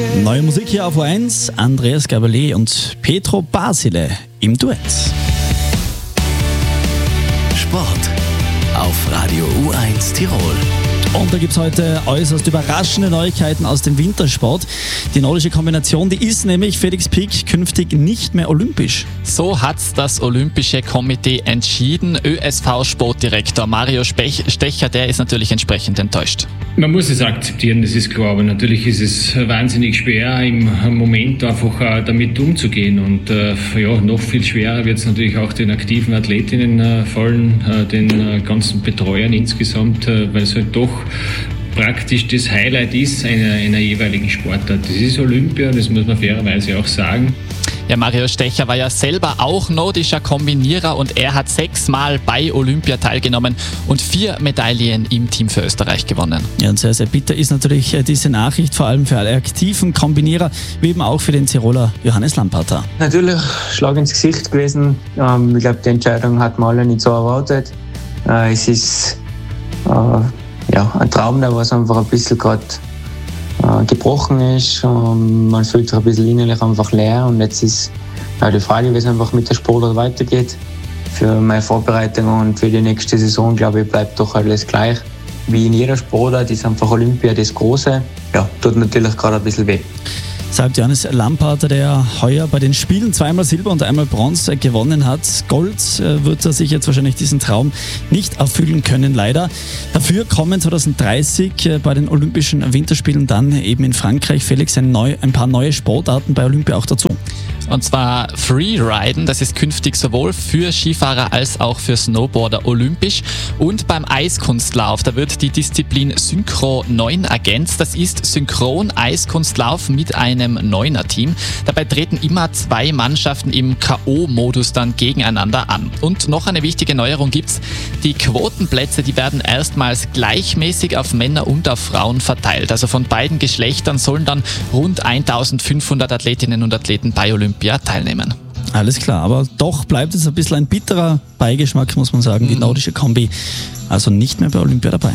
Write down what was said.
Neue Musik hier auf O1, Andreas Gabalier und Petro Basile im Duett. Sport auf Radio U1 Tirol. Und da gibt es heute äußerst überraschende Neuigkeiten aus dem Wintersport. Die nordische Kombination, die ist nämlich Felix Pick künftig nicht mehr olympisch. So hat's das Olympische Komitee entschieden. ÖSV-Sportdirektor Mario Stecher, der ist natürlich entsprechend enttäuscht. Man muss es akzeptieren, das ist klar, aber natürlich ist es wahnsinnig schwer, im Moment einfach damit umzugehen. Und noch viel schwerer wird es natürlich auch den aktiven Athletinnen fallen, den ganzen Betreuern insgesamt, weil es halt doch praktisch das Highlight ist einer jeweiligen Sportart. Das ist Olympia, das muss man fairerweise auch sagen. Ja, Mario Stecher war ja selber auch nordischer Kombinierer und er hat 6-mal bei Olympia teilgenommen und 4 Medaillen im Team für Österreich gewonnen. Ja, und sehr, sehr bitter ist natürlich diese Nachricht, vor allem für alle aktiven Kombinierer, wie eben auch für den Tiroler Johannes Lamparter. Natürlich Schlag ins Gesicht gewesen. Ich glaube, die Entscheidung hat man alle nicht so erwartet. Es ist ein Traum, der was einfach ein bisschen gerade gebrochen ist. Man fühlt sich ein bisschen innerlich einfach leer und jetzt ist die Frage, wie es einfach mit der Sportart weitergeht. Für meine Vorbereitung und für die nächste Saison, glaube ich, bleibt doch alles gleich. Wie in jeder Sportart ist einfach Olympia das Große. Ja, tut natürlich gerade ein bisschen weh. Sagt Johannes Lamparter, der heuer bei den Spielen 2-mal Silber und 1-mal Bronze gewonnen hat. Gold wird er sich jetzt wahrscheinlich diesen Traum nicht erfüllen können, leider. Dafür kommen 2030 bei den Olympischen Winterspielen dann eben in Frankreich, Felix, ein paar neue Sportarten bei Olympia auch dazu. Und zwar Freeriden, das ist künftig sowohl für Skifahrer als auch für Snowboarder olympisch. Und beim Eiskunstlauf, da wird die Disziplin Synchro 9 ergänzt. Das ist Synchron-Eiskunstlauf mit einem 9er-Team. Dabei treten immer 2 Mannschaften im K.O.-Modus dann gegeneinander an. Und noch eine wichtige Neuerung gibt's: Die Quotenplätze, die werden erstmals gleichmäßig auf Männer und auf Frauen verteilt. Also von beiden Geschlechtern sollen dann rund 1500 Athletinnen und Athleten bei Olympia teilnehmen. Alles klar, aber doch bleibt es ein bisschen ein bitterer Beigeschmack, muss man sagen, die nordische Kombi. Also nicht mehr bei Olympia dabei.